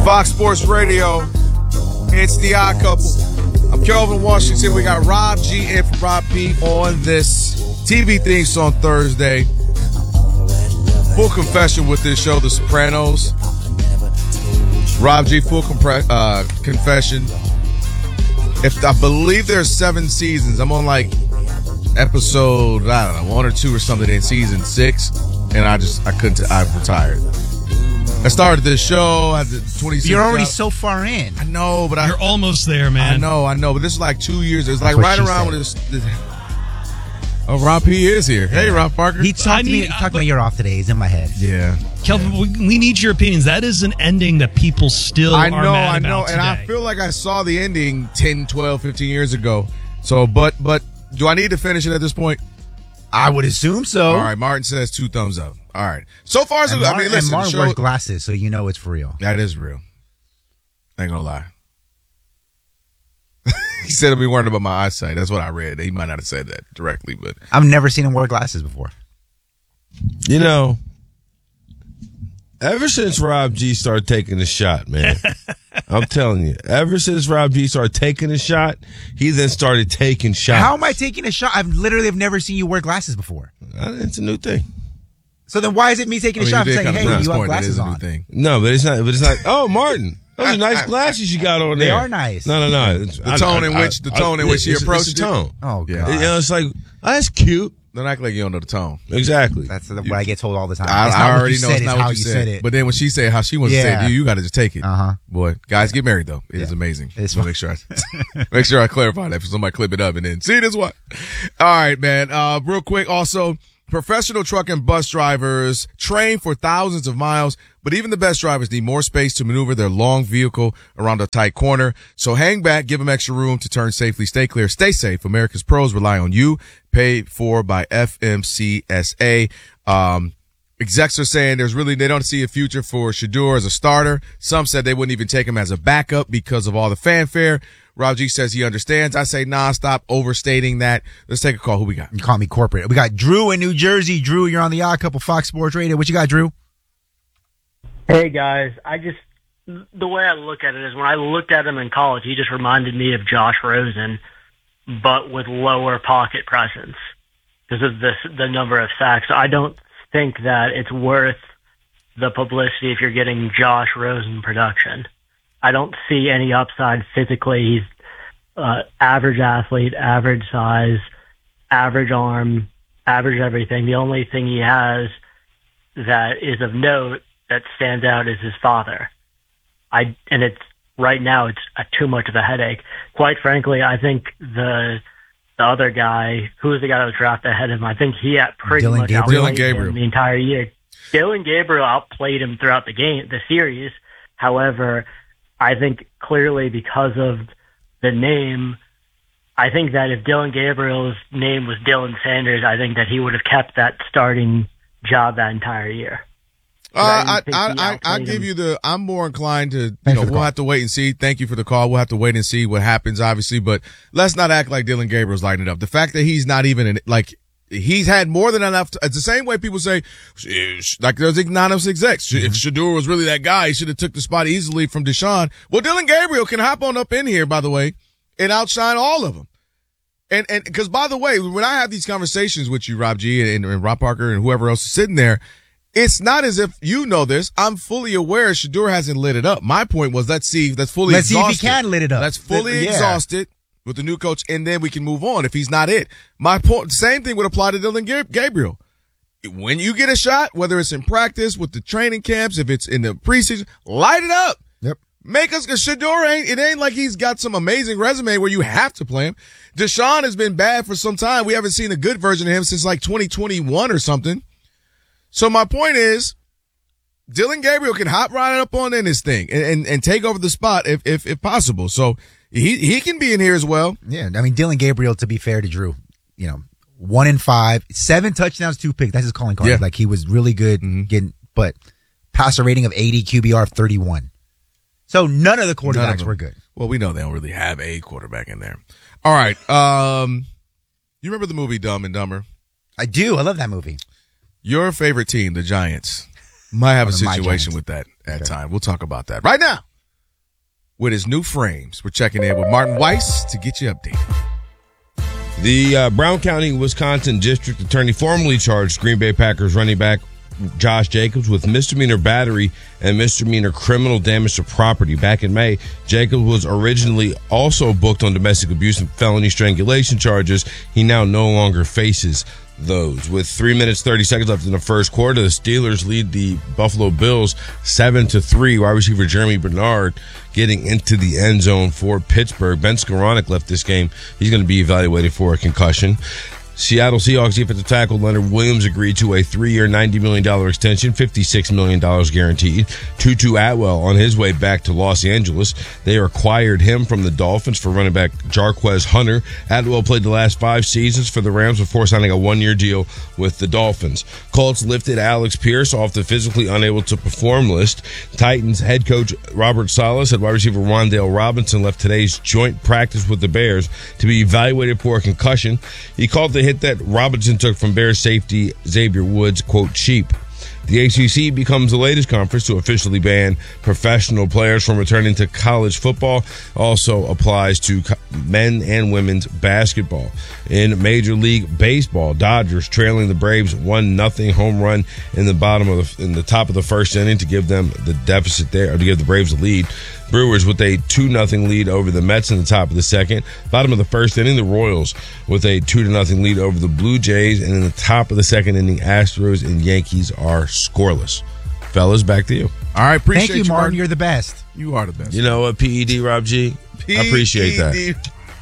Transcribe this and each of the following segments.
Fox Sports Radio. It's the Odd Couple. I'm Kelvin Washington. We got Rob G and Rob P on this TV theme song Thursday. Full confession with this show, The Sopranos. Rob G, full confession. If I believe there's 7 seasons, I'm on like episode, I don't know, 1 or 2 or something in season 6, and I've retired. I started this show at the 26. You're already so far in. I know, but you're almost there, man. I know, but this is like 2 years. It's like right around when this. Oh, Rob P is here. Hey, Rob Parker. He talked to me when you're off today. He's in my head. Yeah. Kelvin, we need your opinions. That is an ending that people still are mad about and I feel like I saw the ending 10, 12, 15 years ago. So, but do I need to finish it at this point? I would assume so. All right, Martin says 2 thumbs up. All right. So far, so good. I mean, listen. And Martin wears glasses, so you know it's for real. That is real. I ain't gonna lie. He said he'll be worried about my eyesight. That's what I read. He might not have said that directly, but I've never seen him wear glasses before. You know, ever since Rob G started taking the shot, man, I'm telling you, ever since Rob G started taking the shot, he then started taking shots. How am I taking a shot? I've literally never seen you wear glasses before. It's a new thing. So then why is it me taking a shot? I'm saying, hey, you have glasses on. Thing. No, but it's not. Oh, Martin. Those are nice glasses you got on there. They are nice. No. The tone in which he approached the tone. Oh, God. You know, it's like, that's cute. Don't act like you don't know the tone. Exactly. That's what I get told all the time. I already know it's not what you said. It. But then when she said how she wants to say it to you, got to just take it. Boy, guys, get married, though. It is amazing. It's make sure I clarify that for somebody clip it up and then see this one. All right, man. Real quick, also, professional truck and bus drivers train for thousands of miles, but even the best drivers need more space to maneuver their long vehicle around a tight corner. So hang back, give them extra room to turn safely, stay clear, stay safe. America's pros rely on you. Paid for by FMCSA. Execs are saying they don't see a future for Shedeur as a starter. Some said they wouldn't even take him as a backup because of all the fanfare. Rob G says he understands. I say, nah, stop overstating that. Let's take a call. Who we got? You call me corporate. We got Drew in New Jersey. Drew, you're on the Odd Couple Fox Sports Radio. What you got, Drew? Hey, guys. The way I look at it is when I looked at him in college, he just reminded me of Josh Rosen, but with lower pocket presence because of the number of sacks. So I don't think that it's worth the publicity if you're getting Josh Rosen production. I don't see any upside physically. He's average athlete, average size, average arm, average everything. The only thing he has that is of note that stands out is his father. And it's right now it's too much of a headache. Quite frankly, I think the other guy, who was the guy that was drafted ahead of him, I think he had pretty much outplayed him the entire year. Dillon Gabriel outplayed him throughout the series. However, I think clearly because of the name, I think that if Dillon Gabriel's name was Dylan Sanders, I think that he would have kept that starting job that entire year. I give you I'm more inclined to, we'll have to wait and see. Thank you for the call. We'll have to wait and see what happens, obviously, but let's not act like Dillon Gabriel's lighting it up. The fact that he's not even he's had more than enough. It's the same way people say, like there's anonymous execs. If Shedeur was really that guy, he should have took the spot easily from Deshaun. Well, Dillon Gabriel can hop on up in here, by the way, and outshine all of them. And because, by the way, when I have these conversations with you, Rob G and Rob Parker and whoever else is sitting there, it's not as if you know this. I'm fully aware Shedeur hasn't lit it up. My point was, let's see if he can lit it up. That's fully exhausted with the new coach, and then we can move on if he's not it. My point, same thing would apply to Dillon Gabriel. When you get a shot, whether it's in practice, with the training camps, if it's in the preseason, light it up. Yep. Make us, because Shedeur it ain't like he's got some amazing resume where you have to play him. Deshaun has been bad for some time. We haven't seen a good version of him since like 2021 or something. So my point is, Dillon Gabriel can hop right up on in this thing and take over the spot if possible. So he can be in here as well. Yeah, I mean, Dillon Gabriel, to be fair to Drew, 1 in 5, 7 touchdowns, 2 picks. That's his calling card. Yeah. Like, he was really good but passer rating of 80, QBR of 31. So none of the quarterbacks were good. Well, we know they don't really have a quarterback in there. All right. You remember the movie Dumb and Dumber? I do. I love that movie. Your favorite team, the Giants, might have a situation with that at time. We'll talk about that right now with his new frames. We're checking in with Martin Weiss to get you updated. The Brown County, Wisconsin District Attorney formally charged Green Bay Packers running back Josh Jacobs with misdemeanor battery and misdemeanor criminal damage to property. Back in May, Jacobs was originally also booked on domestic abuse and felony strangulation charges. He now no longer faces those. With 3 minutes, 30 seconds left in the first quarter, the Steelers lead the Buffalo Bills 7-3. Wide receiver Jeremy Bernard getting into the end zone for Pittsburgh. Ben Skoranek left this game. He's going to be evaluated for a concussion. Seattle Seahawks defensive tackle Leonard Williams agreed to a 3-year, $90 million extension, $56 million guaranteed. Tutu Atwell on his way back to Los Angeles. They acquired him from the Dolphins for running back Jarquez Hunter. Atwell played the last 5 seasons for the Rams before signing a 1-year deal with the Dolphins. Colts lifted Alex Pierce off the physically unable to perform list. Titans head coach Robert Saleh said wide receiver Wan'Dale Robinson left today's joint practice with the Bears to be evaluated for a concussion. He called the hit that Robinson took from Bears safety Xavier Woods, quote, cheap. The ACC becomes the latest conference to officially ban professional players from returning to college football. Also applies to men and women's basketball. In Major League Baseball, Dodgers trailing the Braves 1-0 home run in the top of the first inning to give them the deficit there, or to give the Braves the lead. Brewers with a 2-0 lead over the Mets in the top of the second. Bottom of the first inning, the Royals with a 2-0 lead over the Blue Jays. And in the top of the second inning, Astros and Yankees are scoreless. Fellas, back to you. All right, appreciate Thank you, Martin. You're the best. You are the best. You know what, PED, Rob G? I appreciate that.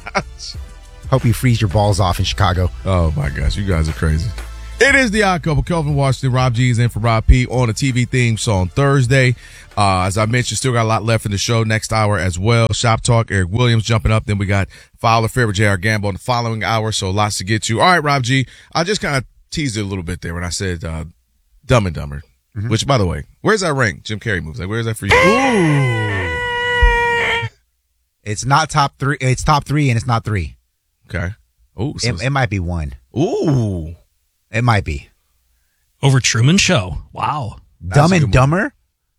Hope you freeze your balls off in Chicago. Oh, my gosh. You guys are crazy. It is the Odd Couple. Kelvin Washington, Rob G is in for Rob P on a TV theme song Thursday. As I mentioned, still got a lot left in the show next hour as well. Shop Talk, Eric Williams jumping up. Then we got Fowler Fair with J.R. Gamble in the following hour. So lots to get to. All right, Rob G. I just kind of teased it a little bit there when I said Dumb and Dumber. Mm-hmm. Which, by the way, where's that rank? Jim Carrey moves. Like, where's that for you? Ooh. It's not top 3. It's top 3 and it's not 3. Okay. Ooh. So it might be 1. Ooh. It might be. Over Truman Show. Wow. Dumb and Dumber?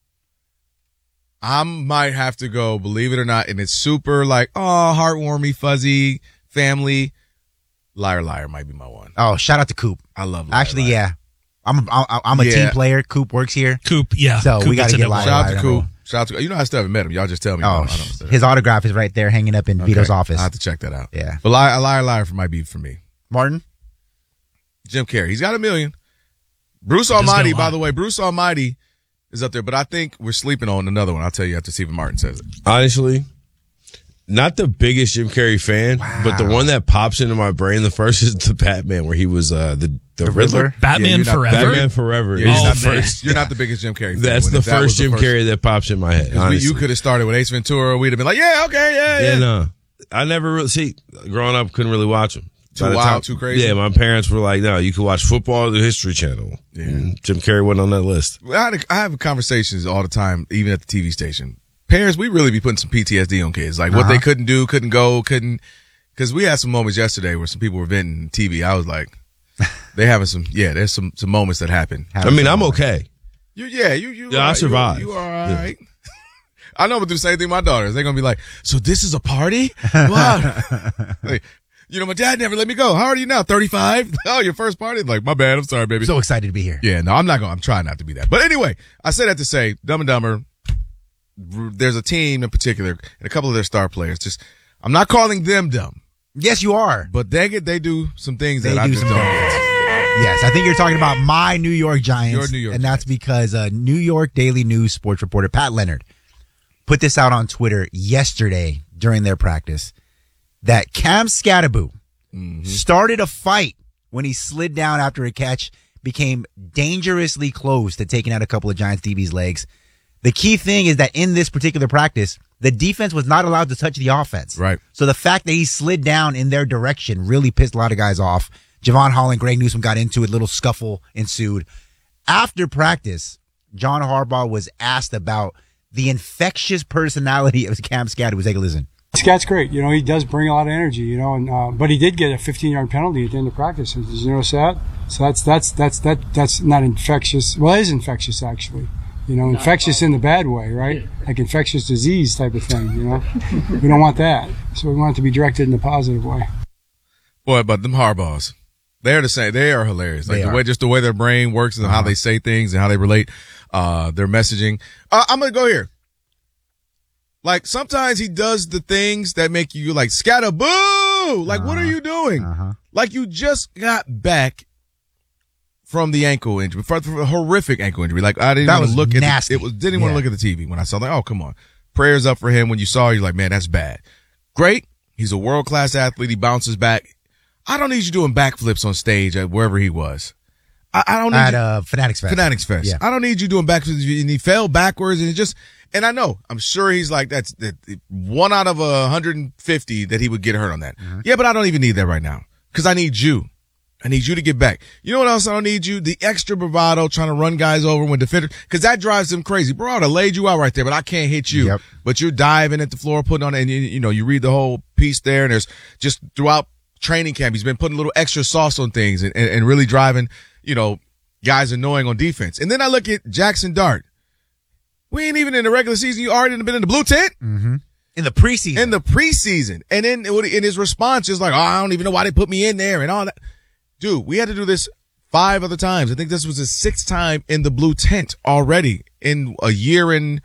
I might have to go, believe it or not, and it's super like, oh, heartwarming, fuzzy, family. Liar, Liar might be my one. Oh, shout out to Coop. I love Liar, Actually, Liar. yeah. I'm a team player. Coop works here. Coop, yeah. So Coop we got to get Liar, Shout out Liar. to Coop. Shout out to, you know, I still haven't met him. Y'all just tell me. Oh, his autograph is right there hanging up in Vito's office. I'll have to check that out. Yeah. But Liar, Liar might be for me. Martin? Jim Carrey. He's got $1 million. Bruce Almighty, by the way, Bruce Almighty is up there, but I think we're sleeping on another one. I'll tell you after Stephen Martin says it. Honestly, not the biggest Jim Carrey fan, but the one that pops into my brain the first is the Batman, where he was the Riddler. Batman Forever. Batman Forever. You're not the biggest Jim Carrey fan. That's the first Jim Carrey that pops in my head. You could have started with Ace Ventura. We'd have been like, yeah, okay, yeah. Yeah, no. I never really, growing up, couldn't really watch him. Too wild, too crazy? Yeah, my parents were like, no, you could watch football or the History Channel. Yeah. And Jim Carrey wasn't on that list. I have conversations all the time, even at the TV station. Parents, we really be putting some PTSD on kids. Like what they couldn't do, couldn't go, because we had some moments yesterday where some people were venting TV. I was like, they having there's some moments that happen. I mean, I'm okay. I survived. You are all right. I know, but do the same thing with my daughters. They're going to be like, so this is a party? Wow. Like, you know, my dad never let me go. How old are you now? 35? Oh, your first party? Like, my bad. I'm sorry, baby. So excited to be here. Yeah, no, I'm trying not to be that. But anyway, I say that to say, Dumb and Dumber, there's a team in particular and a couple of their star players. I'm not calling them dumb. Yes, you are. But they do some things that I just don't get. Yes, I think you're talking about my New York Giants. Your New York and Giants. That's because New York Daily News sports reporter Pat Leonard put this out on Twitter yesterday during their practice that Cam Scatterbo started a fight when he slid down after a catch, became dangerously close to taking out a couple of Giants DB's legs. The key thing is that in this particular practice, the defense was not allowed to touch the offense. Right. So the fact that he slid down in their direction really pissed a lot of guys off. Javon Holland, Greg Newsome got into it. Little scuffle ensued. After practice, John Harbaugh was asked about the infectious personality of Cam Scatterbo. Take a listen. Scat's great. You know, he does bring a lot of energy, you know, and but he did get a 15-yard penalty at the end of practice. Did you notice that? So that's not infectious. Well, it is infectious, actually. infectious in the bad way, right? Like infectious disease type of thing, We don't want that. So we want it to be directed in the positive way. Boy, but them Harbaughs, they're the same. They are hilarious. Like the way their brain works and how they say things and how they relate, their messaging. I'm going to go here. Like sometimes he does the things that make you like scatter boo. Like, what are you doing? Like you just got back from the ankle injury, from a horrific ankle injury. Like I didn't want to look nasty. at it. Didn't want to look at the TV when I saw that. Oh, come on. Prayers up for him. When you saw, you're like, man, that's bad. Great. He's a world-class athlete. He bounces back. I don't need you doing backflips on stage at wherever he was. I don't need at Fanatics Fest. Fanatics Fest. Yeah. I don't need you doing backflips. And he fell backwards and I know, I'm sure he's like, that's 1 out of 150 that he would get hurt on that. Yeah, but I don't even need that right now because I need you. I need you to get back. You know what else I don't need you? The extra bravado trying to run guys over when defenders, because that drives them crazy. Bro, I would have laid you out right there, but I can't hit you. Yep. But you're diving at the floor, putting on, and you read the whole piece there, and there's just throughout training camp, he's been putting a little extra sauce on things and really driving, guys annoying on defense. And then I look at Jackson Dart. We ain't even in the regular season. You already been in the blue tent. Mm-hmm. In the preseason. And then in his response is like, oh, I don't even know why they put me in there and all that. Dude, we had to do this 5 other times. I think this was his 6th time in the blue tent already in a year and,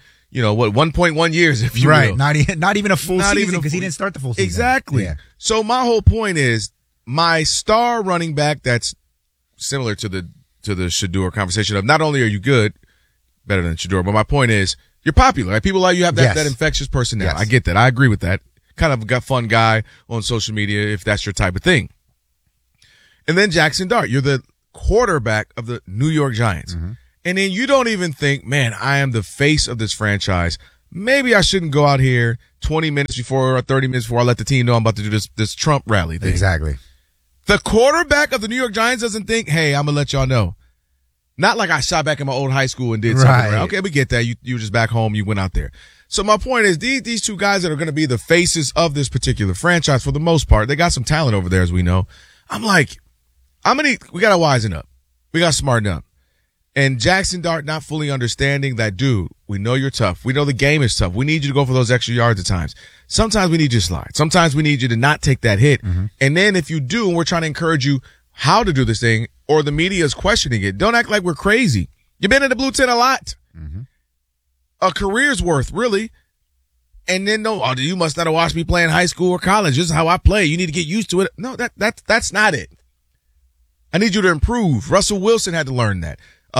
1.1 years, if you will. Not even a full season because he didn't start the full season. Exactly. Yeah. So my whole point is my star running back that's similar to the Shedeur conversation of not only are you good, better than Shedeur, but my point is you're popular. Right? People like you have that infectious personality. Yes. I get that. I agree with that. Kind of a fun guy on social media if that's your type of thing. And then Jackson Dart, you're the quarterback of the New York Giants. Mm-hmm. And then you don't even think, man, I am the face of this franchise. Maybe I shouldn't go out here 20 minutes before or 30 minutes before I let the team know I'm about to do this Trump rally thing. Exactly. The quarterback of the New York Giants doesn't think, hey, I'm going to let y'all know. Not like I shot back in my old high school and did something. Right. Okay, we get that. You were just back home. You went out there. So my point is these two guys that are going to be the faces of this particular franchise for the most part, they got some talent over there, as we know. I'm like, we got to wisen up. We got to smarten up. And Jackson Dart not fully understanding that, dude, we know you're tough. We know the game is tough. We need you to go for those extra yards at times. Sometimes we need you to slide. Sometimes we need you to not take that hit. Mm-hmm. And then if you do, and we're trying to encourage you how to do this thing, or the media is questioning it, don't act like we're crazy. You've been in the blue tent a lot. Mm-hmm. A career's worth, really. And then, you must not have watched me play in high school or college. This is how I play. You need to get used to it. No, that's not it. I need you to improve. Russell Wilson had to learn that.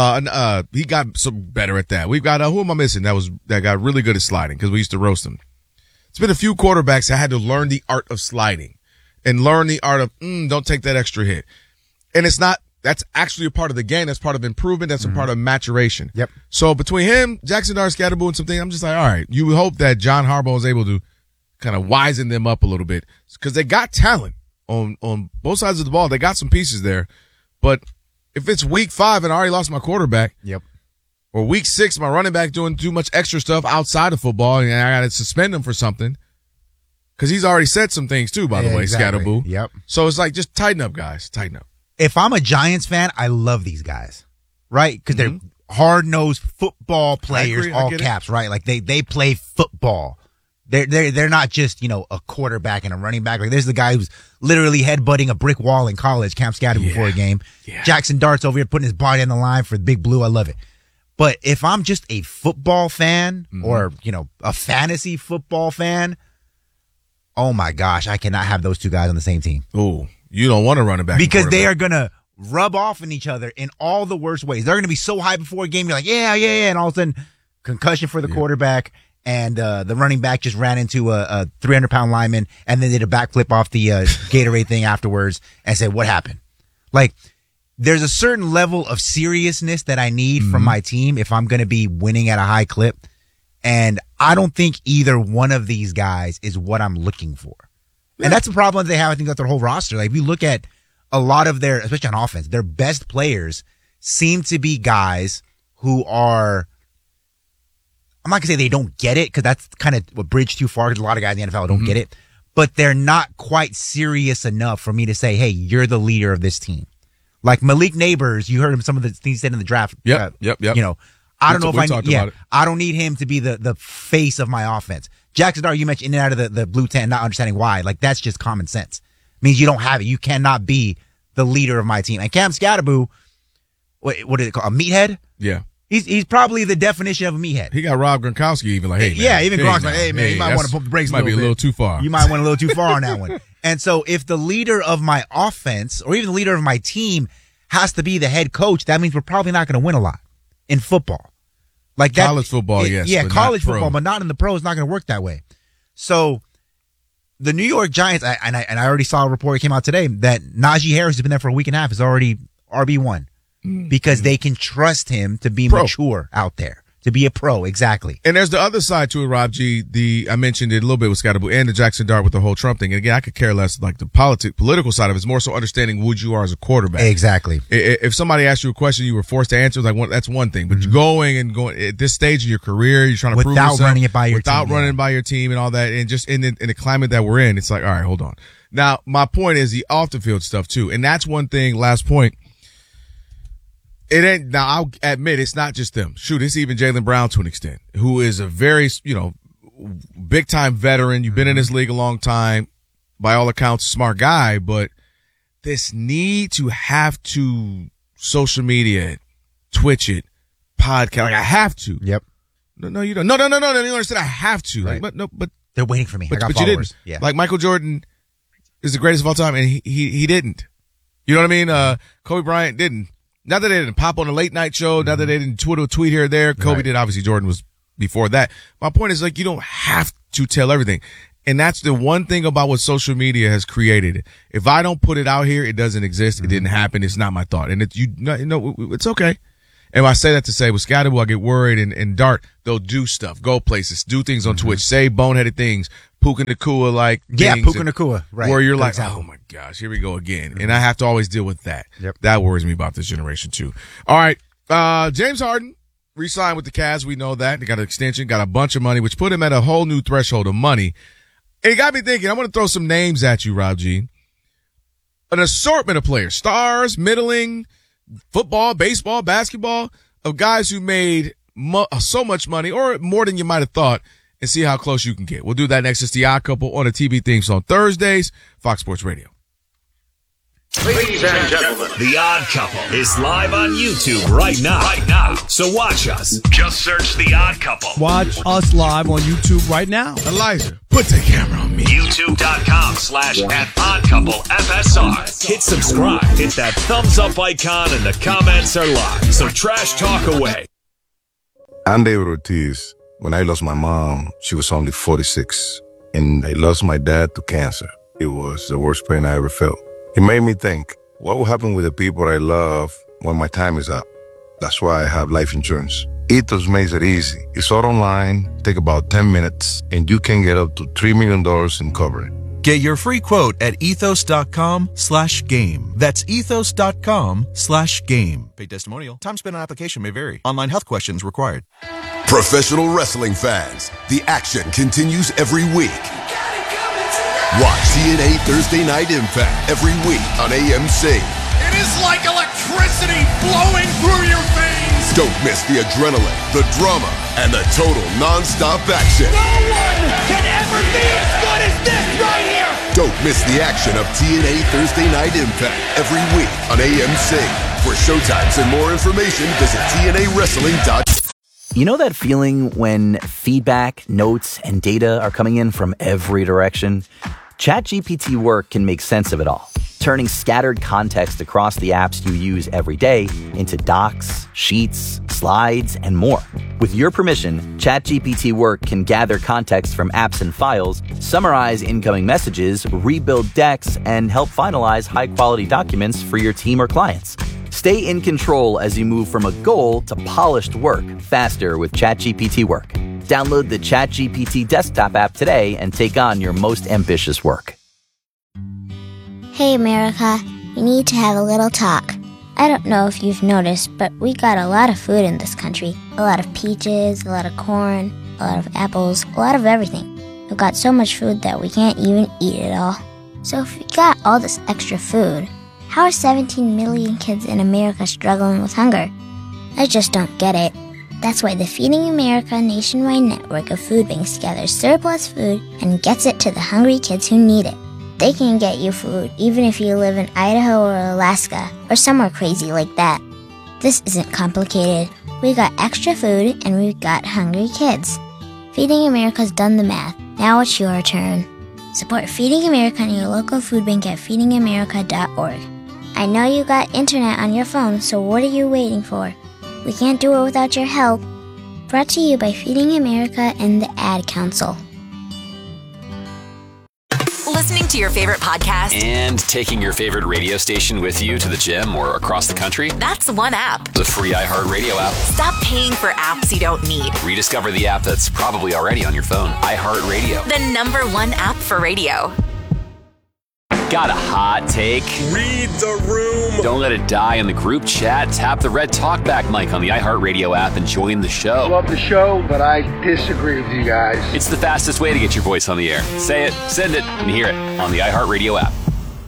He got some better at that. We've got, who am I missing? That got really good at sliding because we used to roast him. It's been a few quarterbacks that had to learn the art of sliding and learn the art of, don't take that extra hit. And that's actually a part of the game. That's part of improvement. That's a part of maturation. Yep. So between him, Jackson Dart, Scatterboo, and something, I'm just like, all right, you would hope that John Harbaugh is able to kind of wisen them up a little bit because they got talent on both sides of the ball. They got some pieces there, but if it's week 5 and I already lost my quarterback, or week 6, my running back doing too much extra stuff outside of football, and I got to suspend him for something, because he's already said some things too, by the way, exactly. Scatterboo. Yep. So it's like, just tighten up, guys. Tighten up. If I'm a Giants fan, I love these guys, right? Because they're hard-nosed football players, all caps, right? Like they play football. They're not just, a quarterback and a running back. Like there's the guy who's literally headbutting a brick wall in college, Camp Scatterboo, before a game. Yeah. Jackson Dart's over here putting his body on the line for the Big Blue. I love it. But if I'm just a football fan or, a fantasy football fan, oh my gosh, I cannot have those two guys on the same team. Oh, you don't want to run it back. Because they are going to rub off on each other in all the worst ways. They're going to be so high before a game. You're like, yeah. And all of a sudden, concussion for the quarterback. And the running back just ran into a 300-pound lineman and then did a backflip off the Gatorade thing afterwards and said, what happened? Like, there's a certain level of seriousness that I need from my team if I'm going to be winning at a high clip. And I don't think either one of these guys is what I'm looking for. Yeah. And that's the problem they have, I think, with their whole roster. Like, if you look at a lot of their, especially on offense, their best players seem to be guys who are, I'm not going to say they don't get it, because that's kind of a bridge too far, because a lot of guys in the NFL don't get it. But they're not quite serious enough for me to say, hey, you're the leader of this team. Like Malik Neighbors, you heard him, some of the things he said in the draft. Yep. I don't know if I need. Yeah, I don't need him to be the face of my offense. Jackson Dart, you mentioned in and out of the blue tent, not understanding why. Like, that's just common sense. It means you don't have it. You cannot be the leader of my team. And Cam Skattebo, what is it called? A meathead? Yeah. He's probably the definition of a meathead. He got Rob Gronkowski even like, hey, man. Yeah, even Gronk's like, hey, man, you might want to pump the brakes a little bit. Might be a little too far. You might went a little too far on that one. And so if the leader of my offense or even the leader of my team has to be the head coach, that means we're probably not going to win a lot in football. Like that, college football, yes. Yeah, college football, but not in the pros. It's not going to work that way. So the New York Giants, and I already saw a report that came out today that Najee Harris has been there for a week and a half, is already RB1 because they can trust him to be mature out there, to be a pro. Exactly. And there's the other side to it, Rob G. I mentioned it a little bit with Skattebo and the Jackson Dart with the whole Trump thing. And again, I could care less, like the political side of it is more so understanding who you are as a quarterback. Exactly. If somebody asked you a question you were forced to answer, like that's one thing. But you're going at this stage of your career, you're trying to prove yourself. Without running it by your team. Without running by your team and all that. And just in the climate that we're in, it's like, all right, hold on. Now, my point is the off the field stuff too. And that's one thing, last point. It ain't, now I'll admit it's not just them. Shoot, it's even Jaylen Brown to an extent, who is a very, big time veteran. You've been in this league a long time. By all accounts, smart guy, but this need to have to social media it, Twitch it, podcast. Like I have to. Yep. No, you don't. No. You don't understand. I have to. Right. Like, but they're waiting for me. But, I got but followers. You didn't. Yeah. Like Michael Jordan is the greatest of all time, and he didn't. You know what I mean? Kobe Bryant didn't. Not that they didn't pop on a late night show, not that they didn't tweet here or there. Kobe did. Obviously, Jordan was before that. My point is, like, you don't have to tell everything. And that's the one thing about what social media has created. If I don't put it out here, it doesn't exist. It didn't happen. It's not my thought. And it's okay. And I say that to say with Skattebo, I get worried and Dart, they'll do stuff, go places, do things on Twitch, say boneheaded things, Puka Nacua like things. Yeah, Puka Nacua, right. Where you're like, oh my gosh, here we go again. And I have to always deal with that. Yep. That worries me about this generation too. All right. James Harden re-signed with the Cavs. We know that. They got an extension, got a bunch of money, which put him at a whole new threshold of money. And it got me thinking, I'm going to throw some names at you, Rob G. An assortment of players, stars, middling, football, baseball, basketball, of guys who made so much money or more than you might have thought, and see how close you can get. We'll do that next. It's The Odd Couple on the TV themes on Thursdays, Fox Sports Radio. Ladies and gentlemen, The Odd Couple is live on YouTube right now. So watch us. Just search The Odd Couple. Watch us live on YouTube right now. Elijah, put the camera on me. YouTube.com/@oddcouplefsr. Hit subscribe. Hit that thumbs up icon and the comments are live. So trash talk away. I'm David Ortiz. When I lost my mom, she was only 46. And I lost my dad to cancer. It was the worst pain I ever felt. It made me think, what will happen with the people I love when my time is up? That's why I have life insurance. Ethos makes it easy. It's all online, take about 10 minutes, and you can get up to $3 million in coverage. Get your free quote at ethos.com/game. That's ethos.com/game. Paid testimonial. Time spent on application may vary. Online health questions required. Professional wrestling fans, the action continues every week. Watch TNA Thursday Night Impact every week on AMC. It is like electricity flowing through your veins. Don't miss the adrenaline, the drama, and the total non-stop action. No one can ever be as good as this right here. Don't miss the action of TNA Thursday Night Impact every week on AMC. For showtimes and more information, visit TNAWrestling.com. You know that feeling when feedback, notes, and data are coming in from every direction? ChatGPT Work can make sense of it all, turning scattered context across the apps you use every day into docs, sheets, slides, and more. With your permission, ChatGPT Work can gather context from apps and files, summarize incoming messages, rebuild decks, and help finalize high-quality documents for your team or clients. Stay in control as you move from a goal to polished work faster with ChatGPT Work. Download the ChatGPT desktop app today and take on your most ambitious work. Hey, America. We need to have a little talk. I don't know if you've noticed, but we got a lot of food in this country. A lot of peaches, a lot of corn, a lot of apples, a lot of everything. We've got so much food that we can't even eat it all. So if we got all this extra food, how are 17 million kids in America struggling with hunger? I just don't get it. That's why the Feeding America nationwide network of food banks gathers surplus food and gets it to the hungry kids who need it. They can get you food even if you live in Idaho or Alaska or somewhere crazy like that. This isn't complicated. We got extra food and we've got hungry kids. Feeding America's done the math. Now it's your turn. Support Feeding America and your local food bank at feedingamerica.org. I know you got internet on your phone, so what are you waiting for? We can't do it without your help. Brought to you by Feeding America and the Ad Council. Listening to your favorite podcast and taking your favorite radio station with you to the gym or across the country? That's one app. The free iHeartRadio app. Stop paying for apps you don't need. Rediscover the app that's probably already on your phone. iHeartRadio. The #1 app for radio. Got a hot take? Read the room. Don't let it die in the group chat. Tap the red talkback mic on the iHeartRadio app and join the show. Love the show, but I disagree with you guys. It's the fastest way to get your voice on the air. Say it, send it, and hear it on the iHeartRadio app.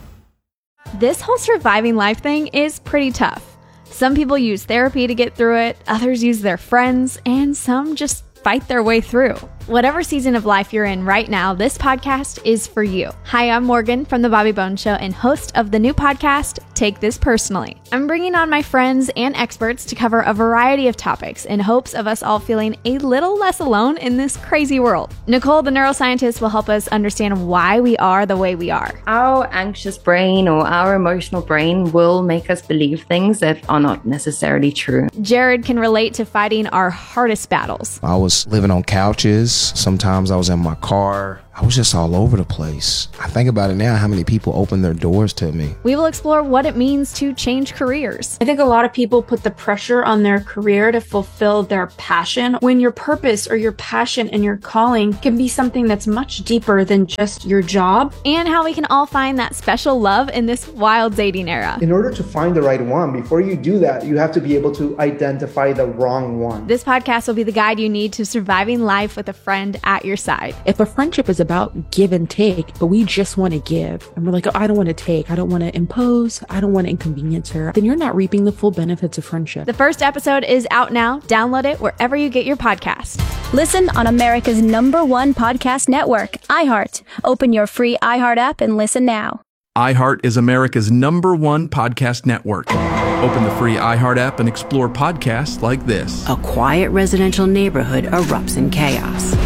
This whole surviving life thing is pretty tough. Some people use therapy to get through it, others use their friends, and some just fight their way through. Whatever season of life you're in right now, this podcast is for you. Hi, I'm Morgan from The Bobby Bones Show and host of the new podcast, Take This Personally. I'm bringing on my friends and experts to cover a variety of topics in hopes of us all feeling a little less alone in this crazy world. Nicole, the neuroscientist, will help us understand why we are the way we are. Our anxious brain or our emotional brain will make us believe things that are not necessarily true. Jared can relate to fighting our hardest battles. I was living on couches. Sometimes I was in my car. I was just all over the place. I think about it now, how many people opened their doors to me. We will explore what it means to change careers. I think a lot of people put the pressure on their career to fulfill their passion, when your purpose or your passion and your calling can be something that's much deeper than just your job. And how we can all find that special love in this wild dating era. In order to find the right one, before you do that, you have to be able to identify the wrong one. This podcast will be the guide you need to surviving life with a friend at your side. If a friendship is about give and take, but we just want to give, and we're like, oh, I don't want to take, I don't want to impose, I don't want to inconvenience her, then you're not reaping the full benefits of friendship. The first episode is out now. Download it wherever you get your podcast. Listen on America's #1 podcast network, iHeart. Open your free iHeart app and listen now. iHeart is America's #1 podcast network. Open the free iHeart app and explore podcasts like this. A quiet residential neighborhood erupts in chaos.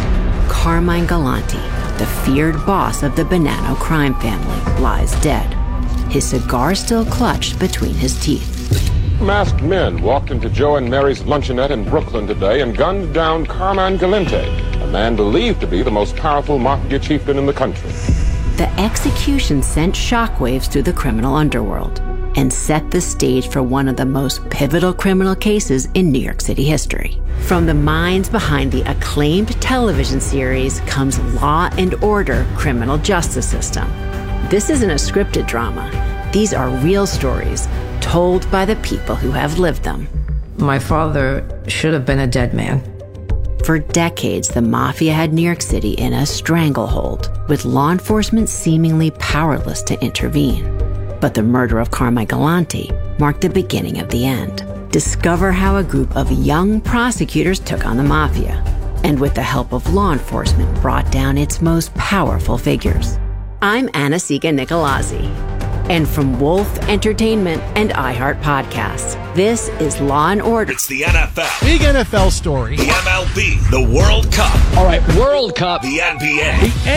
Carmine Galante, the feared boss of the Bonanno crime family, lies dead, his cigar still clutched between his teeth. Masked men walked into Joe and Mary's luncheonette in Brooklyn today and gunned down Carmine Galante, a man believed to be the most powerful mafia chieftain in the country. The execution sent shockwaves through the criminal underworld and set the stage for one of the most pivotal criminal cases in New York City history. From the minds behind the acclaimed television series comes Law and Order: Criminal Justice System. This isn't a scripted drama. These are real stories told by the people who have lived them. My father should have been a dead man. For decades, the mafia had New York City in a stranglehold, with law enforcement seemingly powerless to intervene. But the murder of Carmine Galante marked the beginning of the end. Discover how a group of young prosecutors took on the mafia, and with the help of law enforcement, brought down its most powerful figures. I'm Anna-Sigga Nicolazzi. And from Wolf Entertainment and iHeart Podcasts, this is Law and Order. It's the NFL. Big NFL story. The MLB. The World Cup. All right, World Cup. The NBA.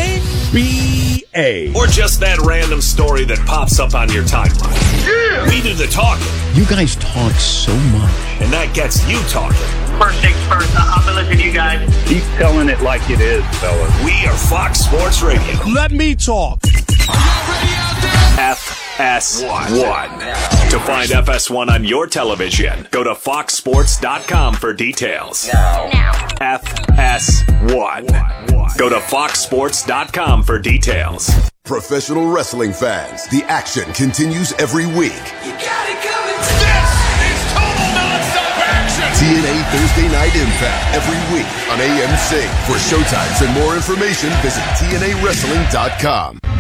The NBA. Or just that random story that pops up on your timeline. Yeah! We do the talking. You guys talk so much. And that gets you talking. First things first, I've been listening to you guys. Keep telling it like it is, fellas. We are Fox Sports Radio. Let me talk. FS1. To find FS1 on your television, go to foxsports.com for details. Now. FS1. Go to foxsports.com for details. Professional wrestling fans, the action continues every week. You got it coming. This is total non-stop action. TNA Thursday Night Impact every week on AMC. For showtimes and more information, visit TNAWrestling.com.